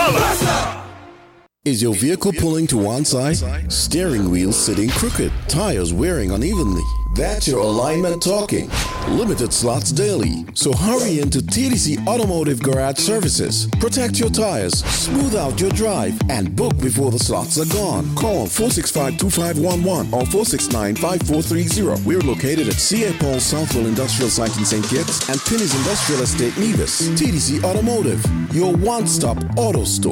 Is your vehicle pulling to one side? Steering wheel sitting crooked? Tires wearing unevenly? That's your alignment talking. Limited slots daily. So hurry into TDC Automotive Garage Services. Protect your tires, smooth out your drive, and book before the slots are gone. Call 465-2511 or 469-5430. We're located at C.A. Paul Southwell Industrial Site in St. Kitts and Pinny's Industrial Estate, Nevis. TDC Automotive, your one-stop auto store.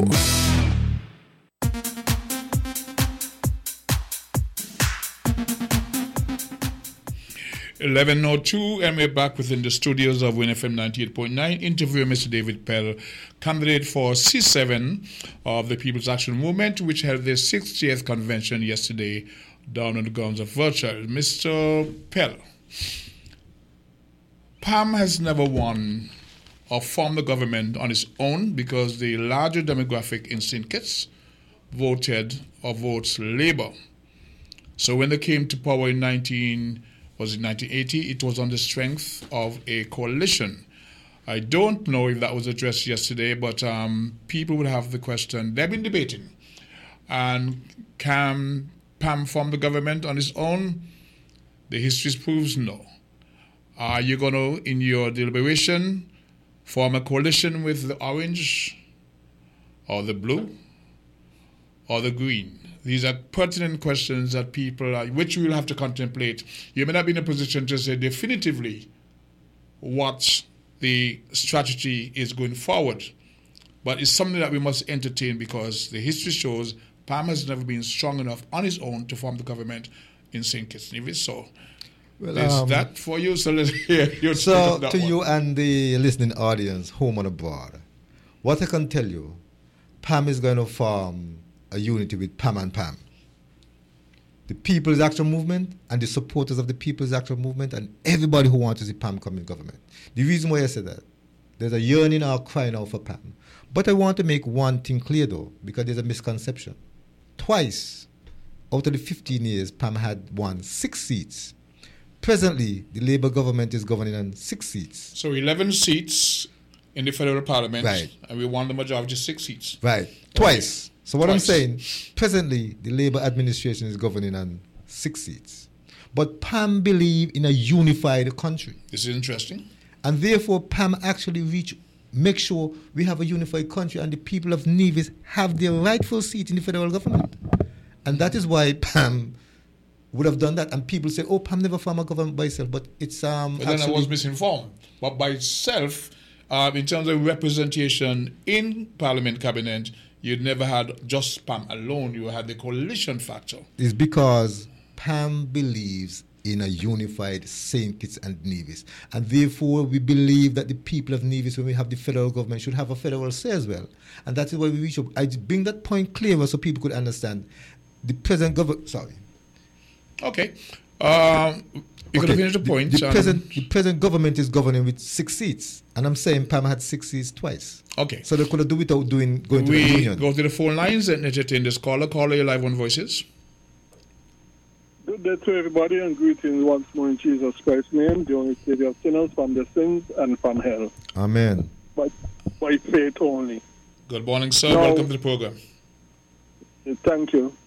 11:02, and we're back within the studios of WinFM 98.9, interviewing Mr. David Pell, candidate for C7 of the People's Action Movement, which held their 60th convention yesterday down on the grounds of Virtual. Mr. Pell, PAM has never won or formed a government on its own because the larger demographic in St. Kitts voted or votes Labour. So when they came to power in 1980, it was on the strength of a coalition. I don't know if that was addressed yesterday, but people would have the question. They've been debating. And can PAM form the government on its own? The history proves no. Are you going to, in your deliberation, form a coalition with the orange or the blue or the green? These are pertinent questions that which we will have to contemplate. You may not be in a position to say definitively what the strategy is going forward, but it's something that we must entertain because the history shows PAM has never been strong enough on its own to form the government in St. Kitts and Nevis. So is that for you? So let's hear your take on that to one. You and the listening audience, home and abroad, what I can tell you, PAM is going to form a unity with PAM and PAM. The People's Action Movement and the supporters of the People's Action Movement and everybody who wants to see PAM come in government. The reason why I said that, there's a yearning or crying out for PAM. But I want to make one thing clear though, because there's a misconception. Twice out of the 15 years, PAM had won 6 seats. Presently, the Labour government is governing on 6 seats. So 11 seats in the federal parliament, right, and we won the majority of 6 seats. Right, twice. So what I'm saying, presently, the Labour administration is governing on 6 seats. But PAM believe in a unified country. This is interesting. And therefore, PAM actually make sure we have a unified country and the people of Nevis have their rightful seat in the federal government. And that is why PAM would have done that. And people say, oh, PAM never formed a government by itself. But it's But then I was misinformed. But by itself, in terms of representation in Parliament cabinet, you'd never had just PAM alone. You had the coalition factor. It's because PAM believes in a unified St. Kitts and Nevis. And therefore, we believe that the people of Nevis, when we have the federal government, should have a federal say as well. And that is why we reach up. I bring that point clearer so people could understand. The present government... Sorry. Okay. You're going to finish the point. The present government is governing with 6 seats. And I'm saying PAM had 6 seats twice. Okay. So they could have done without going to the union. We go to the phone lines and entertain this caller. Caller, you're live on Voices. Good day to everybody and greetings once more in Jesus Christ's name, the only Savior of sinners from their sins and from hell. Amen. By faith only. Good morning, sir. Welcome to the program. Thank you.